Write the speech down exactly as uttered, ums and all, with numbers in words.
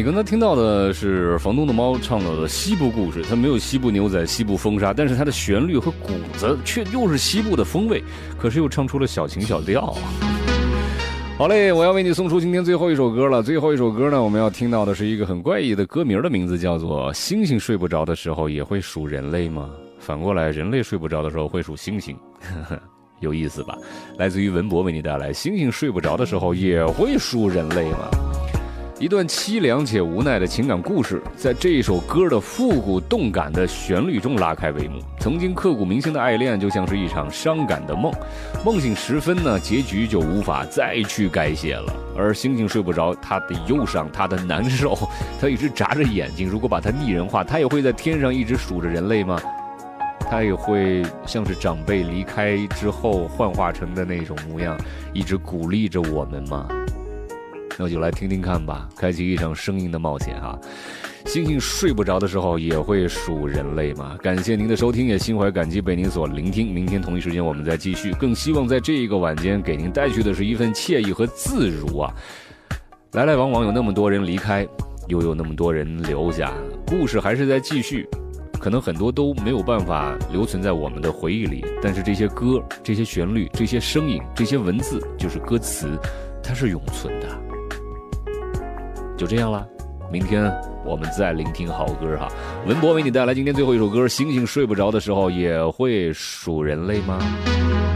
你刚才听到的是房东的猫唱到的西部故事，它没有西部牛仔、西部风沙，但是它的旋律和鼓子却又是西部的风味，可是又唱出了小情小调。好嘞，我要为你送出今天最后一首歌了。最后一首歌呢，我们要听到的是一个很怪异的歌名的名字，叫做《星星睡不着的时候也会数人类吗》？反过来，人类睡不着的时候会数星星，有意思吧？来自于文博为你带来《星星睡不着的时候也会数人类吗》。一段凄凉且无奈的情感故事，在这一首歌的复古动感的旋律中拉开帷幕。曾经刻骨铭心的爱恋，就像是一场伤感的梦，梦醒时分呢，结局就无法再去改写了。而星星睡不着，他的忧伤，他的难受，他一直眨着眼睛。如果把它拟人化，他也会在天上一直数着人类吗？他也会像是长辈离开之后幻化成的那种模样，一直鼓励着我们吗？那就来听听看吧，开启一场声音的冒险哈。星星睡不着的时候也会数人类吗？感谢您的收听，也心怀感激被您所聆听。明天同一时间我们再继续，更希望在这一个晚间给您带去的是一份惬意和自如啊。来来往往有那么多人离开，又有那么多人留下，故事还是在继续，可能很多都没有办法留存在我们的回忆里，但是这些歌、这些旋律、这些声音、这些文字，就是歌词，它是永存的。就这样了，明天我们再聆听好歌哈。文博为你带来今天最后一首歌，星星睡不着的时候也会数人类吗？